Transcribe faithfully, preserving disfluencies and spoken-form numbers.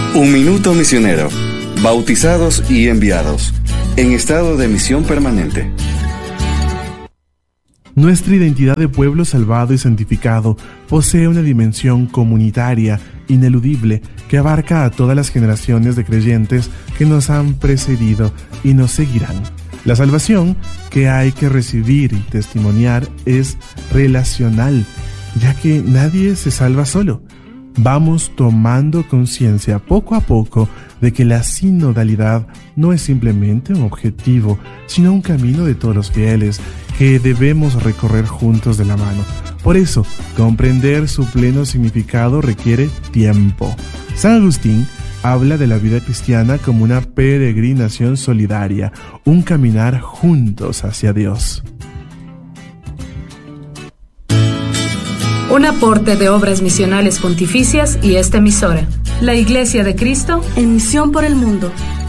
Un minuto misionero. Bautizados y enviados. En estado de misión permanente. Nuestra identidad de pueblo salvado y santificado posee una dimensión comunitaria ineludible que abarca a todas las generaciones de creyentes que nos han precedido y nos seguirán. La salvación que hay que recibir y testimoniar es relacional, ya que nadie se salva solo. Vamos tomando conciencia poco a poco de que la sinodalidad no es simplemente un objetivo, sino un camino de todos los fieles que debemos recorrer juntos de la mano. Por eso, comprender su pleno significado requiere tiempo. San Agustín habla de la vida cristiana como una peregrinación solidaria, un caminar juntos hacia Dios. Un aporte de Obras Misionales Pontificias y esta emisora. La Iglesia de Cristo en misión por el mundo.